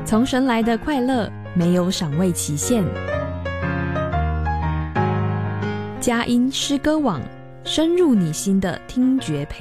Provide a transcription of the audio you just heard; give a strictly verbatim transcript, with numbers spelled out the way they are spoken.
从神来的快乐没有赏味期限。佳音诗歌网，深入你心的听觉培